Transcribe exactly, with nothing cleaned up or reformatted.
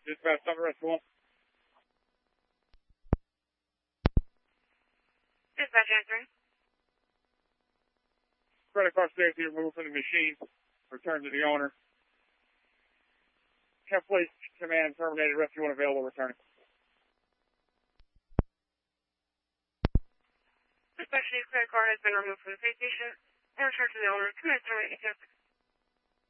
Dispatch, Summer Rescue one. Dispatch answering. Credit card safety removed from the machine. Returned to the owner. Template command terminated. Rescue one available. Returning. Dispatch, credit card has been removed from the pay station and returned to the owner. Command terminated.